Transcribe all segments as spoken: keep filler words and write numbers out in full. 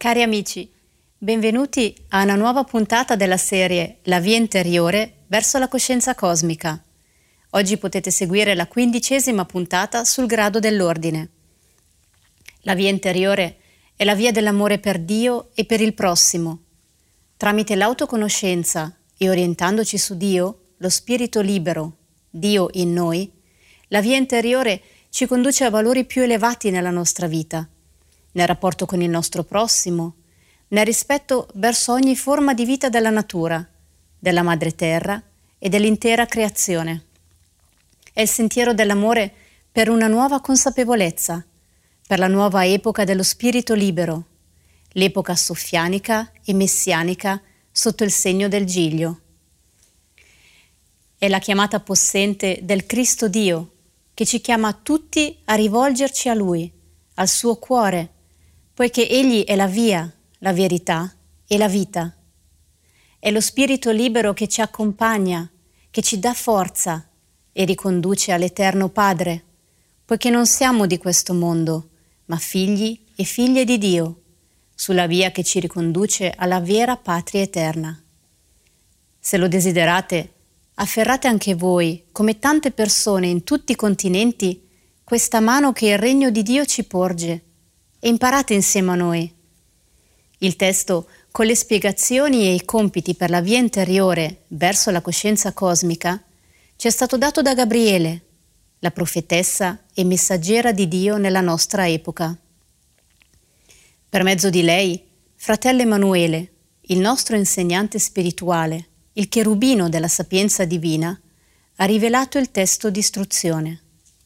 Cari amici, benvenuti a una nuova puntata della serie La via interiore verso la coscienza cosmica. Oggi potete seguire la quindicesima puntata sul grado dell'ordine. La via interiore è la via dell'amore per Dio e per il prossimo. Tramite l'autoconoscenza e orientandoci su Dio, lo spirito libero, Dio in noi, la via interiore ci conduce a valori più elevati nella nostra vita, nel rapporto con il nostro prossimo, nel rispetto verso ogni forma di vita della natura, della madre terra e dell'intera creazione. È il sentiero dell'amore per una nuova consapevolezza, per la nuova epoca dello spirito libero, l'epoca soffianica e messianica sotto il segno del Giglio. È la chiamata possente del Cristo Dio, che ci chiama tutti a rivolgerci a Lui, al suo cuore, poiché Egli è la via, la verità e la vita. È lo spirito libero che ci accompagna, che ci dà forza e riconduce all'Eterno Padre, poiché non siamo di questo mondo, ma figli e figlie di Dio, sulla via che ci riconduce alla vera patria eterna. Se lo desiderate, afferrate anche voi, come tante persone in tutti i continenti, questa mano che il regno di Dio ci porge e imparate insieme a noi. Il testo, con le spiegazioni e i compiti per la via interiore verso la coscienza cosmica, ci è stato dato da Gabriele, la profetessa e messaggera di Dio nella nostra epoca. Per mezzo di lei, fratello Emanuele, il nostro insegnante spirituale, il cherubino della sapienza divina, ha rivelato il testo di istruzione.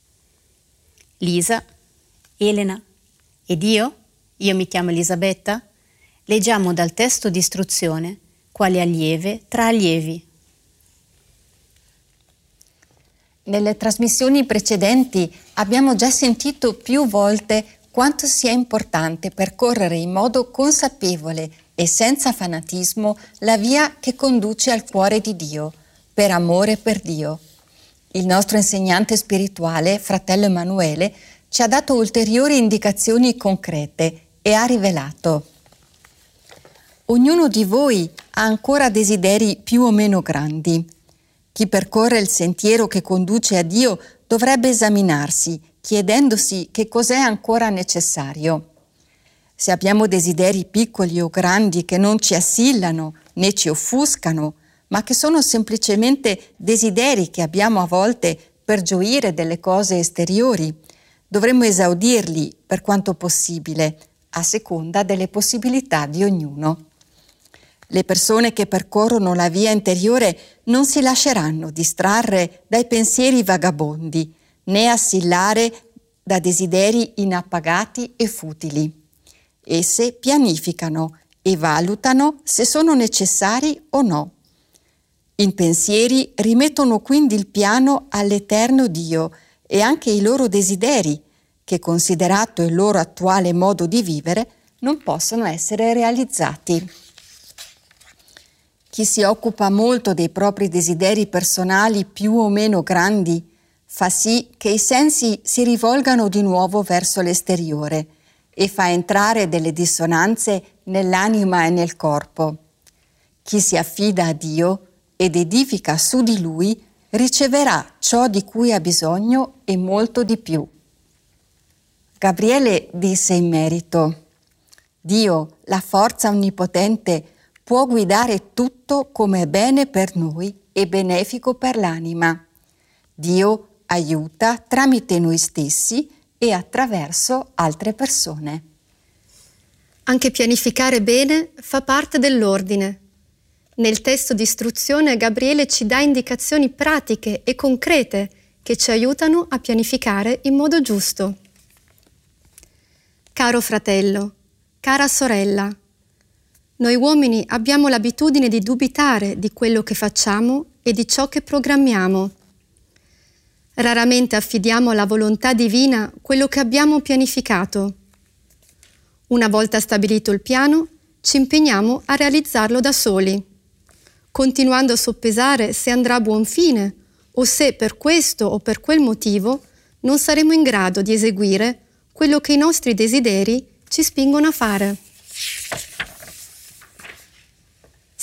Lisa, Elena ed io, io mi chiamo Elisabetta, leggiamo dal testo di istruzione quali allieve tra allievi. Nelle trasmissioni precedenti abbiamo già sentito più volte quanto sia importante percorrere in modo consapevole e senza fanatismo la via che conduce al cuore di Dio, per amore per Dio. Il nostro insegnante spirituale, fratello Emanuele, ci ha dato ulteriori indicazioni concrete e ha rivelato: ognuno di voi ha ancora desideri più o meno grandi. Chi percorre il sentiero che conduce a Dio dovrebbe esaminarsi, chiedendosi che cos'è ancora necessario. Se abbiamo desideri piccoli o grandi che non ci assillano né ci offuscano, ma che sono semplicemente desideri che abbiamo a volte per gioire delle cose esteriori, dovremmo esaudirli per quanto possibile, a seconda delle possibilità di ognuno. Le persone che percorrono la via interiore non si lasceranno distrarre dai pensieri vagabondi, né assillare da desideri inappagati e futili. Esse pianificano e valutano se sono necessari o no. I pensieri rimettono quindi il piano all'eterno Dio e anche i loro desideri, che considerato il loro attuale modo di vivere, non possono essere realizzati. Chi si occupa molto dei propri desideri personali più o meno grandi fa sì che i sensi si rivolgano di nuovo verso l'esteriore e fa entrare delle dissonanze nell'anima e nel corpo. Chi si affida a Dio ed edifica su di Lui riceverà ciò di cui ha bisogno e molto di più. Gabriele disse in merito: Dio, la forza onnipotente, può guidare tutto come è bene per noi e benefico per l'anima. Dio aiuta tramite noi stessi e attraverso altre persone. Anche pianificare bene fa parte dell'ordine. Nel testo di istruzione Gabriele ci dà indicazioni pratiche e concrete che ci aiutano a pianificare in modo giusto. Caro fratello, cara sorella, noi uomini abbiamo l'abitudine di dubitare di quello che facciamo e di ciò che programmiamo. Raramente affidiamo alla volontà divina quello che abbiamo pianificato. Una volta stabilito il piano, ci impegniamo a realizzarlo da soli, continuando a soppesare se andrà a buon fine o se per questo o per quel motivo non saremo in grado di eseguire quello che i nostri desideri ci spingono a fare.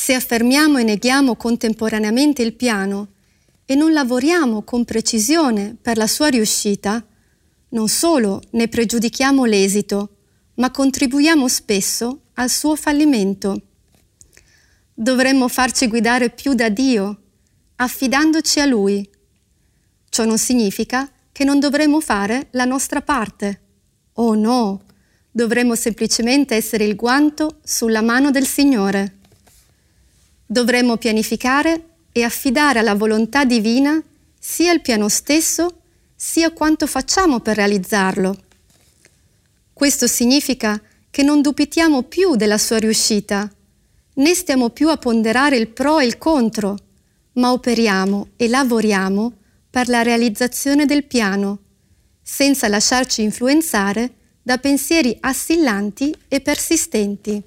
Se affermiamo e neghiamo contemporaneamente il piano e non lavoriamo con precisione per la sua riuscita, non solo ne pregiudichiamo l'esito, ma contribuiamo spesso al suo fallimento. Dovremmo farci guidare più da Dio, affidandoci a Lui. Ciò non significa che non dovremmo fare la nostra parte. Oh no, dovremmo semplicemente essere il guanto sulla mano del Signore. Dovremmo pianificare e affidare alla volontà divina sia il piano stesso, sia quanto facciamo per realizzarlo. Questo significa che non dubitiamo più della sua riuscita, né stiamo più a ponderare il pro e il contro, ma operiamo e lavoriamo per la realizzazione del piano, senza lasciarci influenzare da pensieri assillanti e persistenti.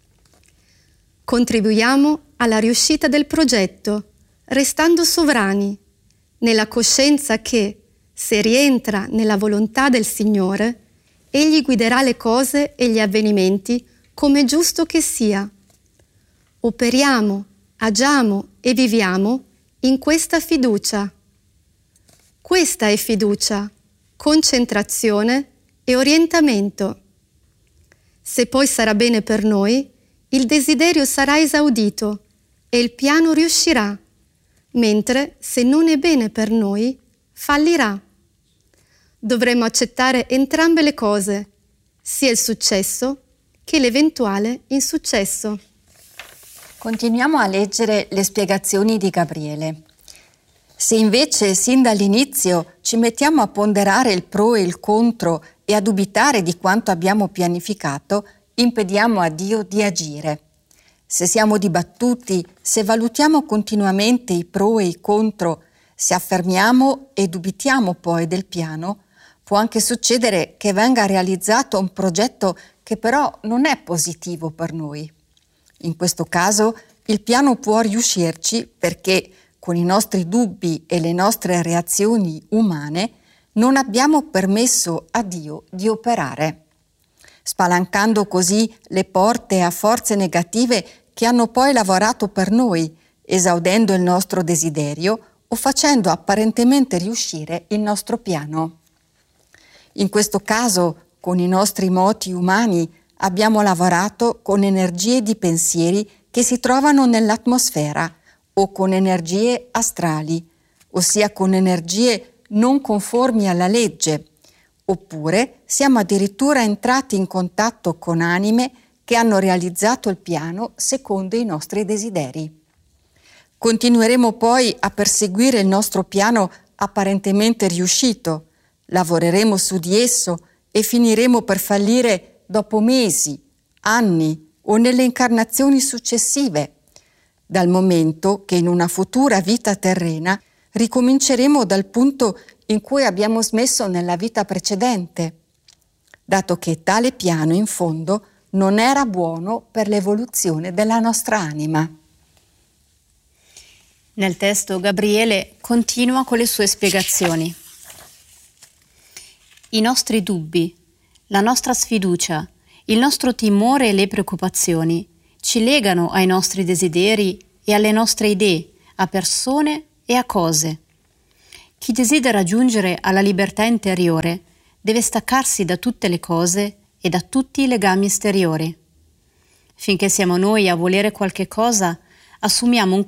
Contribuiamo alla riuscita del progetto, restando sovrani, nella coscienza che, se rientra nella volontà del Signore, Egli guiderà le cose e gli avvenimenti come è giusto che sia. Operiamo, agiamo e viviamo in questa fiducia. Questa è fiducia, concentrazione e orientamento. Se poi sarà bene per noi, il desiderio sarà esaudito e il piano riuscirà, mentre se non è bene per noi, fallirà. Dovremmo accettare entrambe le cose, sia il successo che l'eventuale insuccesso. Continuiamo a leggere le spiegazioni di Gabriele. Se invece sin dall'inizio ci mettiamo a ponderare il pro e il contro e a dubitare di quanto abbiamo pianificato, impediamo a Dio di agire. Se siamo dibattuti, se valutiamo continuamente i pro e i contro, se affermiamo e dubitiamo poi del piano, può anche succedere che venga realizzato un progetto che però non è positivo per noi. In questo caso il piano può riuscirci perché con i nostri dubbi e le nostre reazioni umane non abbiamo permesso a Dio di operare, spalancando così le porte a forze negative che hanno poi lavorato per noi, esaudendo il nostro desiderio o facendo apparentemente riuscire il nostro piano. In questo caso, con i nostri moti umani, abbiamo lavorato con energie di pensieri che si trovano nell'atmosfera o con energie astrali, ossia con energie non conformi alla legge, oppure siamo addirittura entrati in contatto con anime che hanno realizzato il piano secondo i nostri desideri. Continueremo poi a perseguire il nostro piano apparentemente riuscito, lavoreremo su di esso e finiremo per fallire dopo mesi, anni o nelle incarnazioni successive, dal momento che in una futura vita terrena ricominceremo dal punto in cui abbiamo smesso nella vita precedente, dato che tale piano in fondo non era buono per l'evoluzione della nostra anima. Nel testo Gabriele continua con le sue spiegazioni. I nostri dubbi, la nostra sfiducia, il nostro timore e le preoccupazioni ci legano ai nostri desideri e alle nostre idee, a persone e a cose. Chi desidera giungere alla libertà interiore deve staccarsi da tutte le cose e da tutti i legami esteriori. Finché siamo noi a volere qualche cosa, assumiamo un